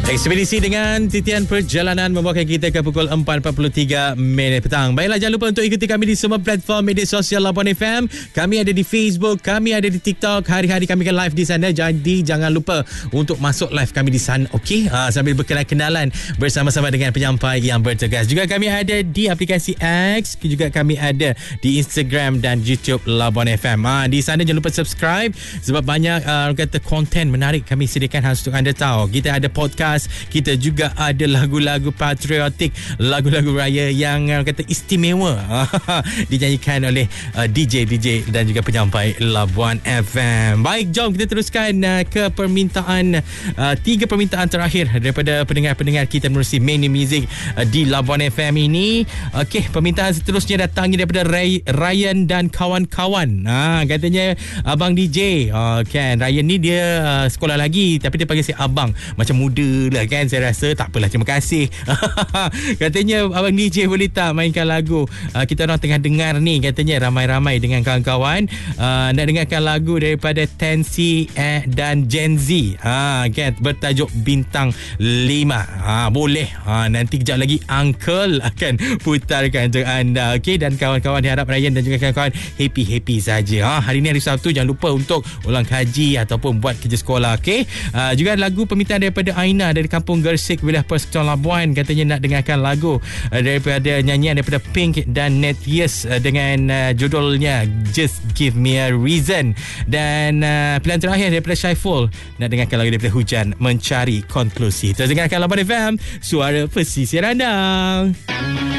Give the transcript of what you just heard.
Ekspedisi dengan titian perjalanan membawakan kita ke pukul 4.43 petang. Baiklah, jangan lupa untuk ikuti kami di semua platform media sosial Labuan FM. Kami ada di Facebook, kami ada di TikTok. Hari-hari kami akan live di sana. Jadi jangan lupa untuk masuk live kami di sana. Okey, sambil berkenalan bersama-sama dengan penyampai yang bertugas. Juga kami ada di aplikasi X, juga kami ada di Instagram dan YouTube Labuan FM. Di sana jangan lupa subscribe sebab banyak kata konten menarik kami sediakan khas untuk anda tahu. Kita ada podcast, kita juga ada lagu-lagu patriotik, lagu-lagu raya yang kata istimewa dinyanyikan oleh DJ dan juga penyampai Labuan FM. Baik, jom kita teruskan ke permintaan, 3 permintaan terakhir daripada pendengar-pendengar kita menerusi Menu Music di Labuan FM ini. Okey, permintaan seterusnya datangnya daripada Ryan dan kawan-kawan. Katanya abang DJ, kan Ryan ni dia sekolah lagi tapi dia panggil saya abang, macam muda lah kan. Saya rasa tak apalah, terima kasih. Katanya abang DJ boleh tak mainkan lagu kita orang tengah dengar ni, katanya ramai-ramai dengan kawan-kawan nak dengarkan lagu daripada Tensi dan Gen Z kan, bertajuk Bintang 5. Boleh, nanti kejap lagi Uncle akan putarkan untuk anda. Okey, dan kawan-kawan diharap Ryan dan juga kawan-kawan happy saja. Hari ni hari Sabtu, jangan lupa untuk ulang kaji ataupun buat kerja sekolah. Okey, juga lagu permintaan daripada Aina dari Kampung Gersik, wilayah Persekutuan Labuan. Katanya nak dengarkan lagu daripada nyanyian daripada Pink dan Netvious dengan judulnya Just Give Me a Reason. Dan pilihan terakhir daripada Syaiful, nak dengarkan lagu daripada Hujan Mencari Konklusi. Terus dengarkan Labuan FM, suara pesisir anda.